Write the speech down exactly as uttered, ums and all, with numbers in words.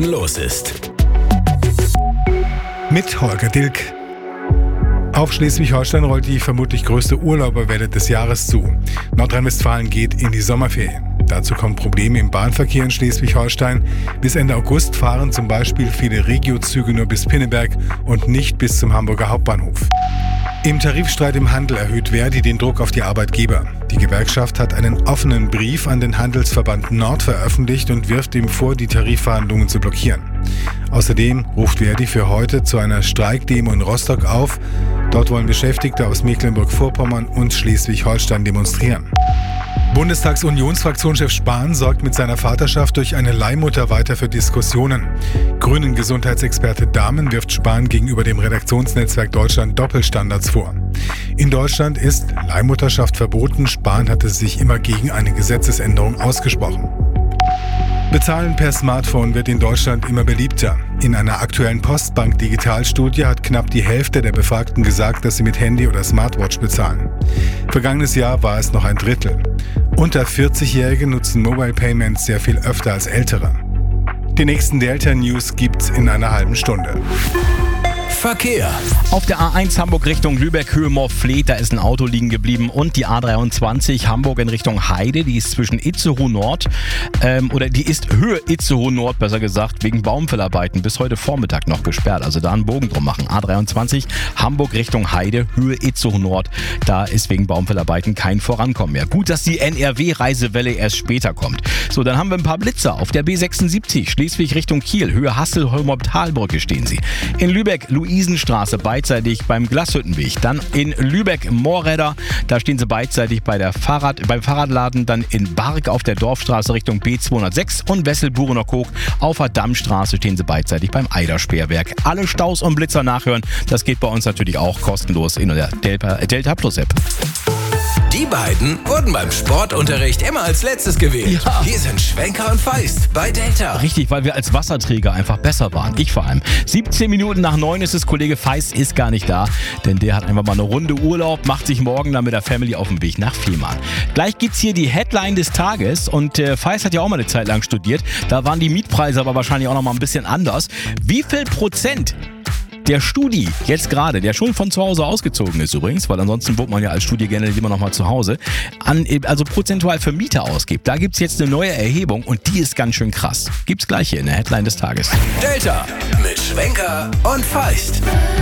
Norden los ist. Mit Holger Dilk. Auf Schleswig-Holstein rollt die vermutlich größte Urlauberwelle des Jahres zu. Nordrhein-Westfalen geht in die Sommerferien. Dazu kommen Probleme im Bahnverkehr in Schleswig-Holstein. Bis Ende August fahren zum Beispiel viele Regio-Züge nur bis Pinneberg und nicht bis zum Hamburger Hauptbahnhof. Im Tarifstreit im Handel erhöht Verdi den Druck auf die Arbeitgeber. Die Gewerkschaft hat einen offenen Brief an den Handelsverband Nord veröffentlicht und wirft ihm vor, die Tarifverhandlungen zu blockieren. Außerdem ruft Verdi für heute zu einer Streikdemo in Rostock auf. Dort wollen Beschäftigte aus Mecklenburg-Vorpommern und Schleswig-Holstein demonstrieren. Bundestagsunionsfraktionschef Spahn sorgt mit seiner Vaterschaft durch eine Leihmutter weiter für Diskussionen. Grünen-Gesundheitsexperte Dahmen wirft Spahn gegenüber dem Redaktionsnetzwerk Deutschland Doppelstandards vor. In Deutschland ist Leihmutterschaft verboten. Spahn hatte sich immer gegen eine Gesetzesänderung ausgesprochen. Bezahlen per Smartphone wird in Deutschland immer beliebter. In einer aktuellen Postbank-Digitalstudie hat knapp die Hälfte der Befragten gesagt, dass sie mit Handy oder Smartwatch bezahlen. Vergangenes Jahr war es noch ein Drittel. Unter vierzig-Jährige nutzen Mobile Payments sehr viel öfter als Ältere. Die nächsten Delta-News gibt's in einer halben Stunde. Verkehr. Auf der A eins Hamburg Richtung Lübeck, Höhe Morfleet, da ist ein Auto liegen geblieben. Und die A dreiundzwanzig Hamburg in Richtung Heide, die ist zwischen Itzehoe Nord, ähm, oder die ist Höhe Itzehoe Nord, besser gesagt, wegen Baumfällarbeiten bis heute Vormittag noch gesperrt. Also da einen Bogen drum machen. A dreiundzwanzig Hamburg Richtung Heide, Höhe Itzehoe Nord, da ist wegen Baumfällarbeiten kein Vorankommen mehr. Gut, dass die N R W-Reisewelle erst später kommt. So, dann haben wir ein paar Blitzer. Auf der B sechsundsiebzig, Schleswig Richtung Kiel, Höhe Hasselholmer-Talbrücke stehen sie. In Lübeck, Luisenstraße, beidseitig beim Glashüttenweg. Dann in Lübeck, Moorräder, da stehen sie beidseitig bei der Fahrrad, beim Fahrradladen. Dann in Barg auf der Dorfstraße Richtung B zweihundertsechs und Wesselburener Kog auf der Dammstraße stehen sie beidseitig beim Eidersperrwerk. Alle Staus und Blitzer nachhören, das geht bei uns natürlich auch kostenlos in der Delta, Delta Plus App. Die beiden wurden beim Sportunterricht immer als letztes gewählt. Ja. Hier sind Schwenker und Feist bei Delta. Richtig, weil wir als Wasserträger einfach besser waren. Ich vor allem. siebzehn Minuten nach neun ist es, Kollege Feist ist gar nicht da, denn der hat einfach mal eine Runde Urlaub, macht sich morgen dann mit der Family auf den Weg nach Fehmarn. Gleich gibt's hier die Headline des Tages und äh, Feist hat ja auch mal eine Zeit lang studiert. Da waren die Mietpreise aber wahrscheinlich auch noch mal ein bisschen anders. Wie viel Prozent der Studi, jetzt gerade, der schon von zu Hause ausgezogen ist übrigens, weil ansonsten wohnt man ja als Studi gerne immer noch mal zu Hause, an, also prozentual für Mieter ausgibt. Da gibt's jetzt eine neue Erhebung und die ist ganz schön krass. Gibt's gleich hier in der Headline des Tages. Delta mit Schwenker und Feist.